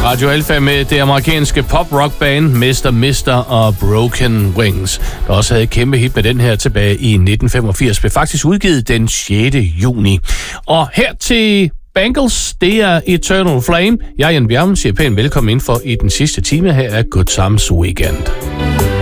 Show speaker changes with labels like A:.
A: Radio Alpha med det amerikanske pop-rock-band Mr. og Broken Wings, der også havde et kæmpe hit med den her tilbage i 1985, blev faktisk udgivet den 6. juni. Og her til Bangles, det er Eternal Flame. Jeg, Jan Bjerrum, siger pænt velkommen ind for i den sidste time her af Good Times Weekend.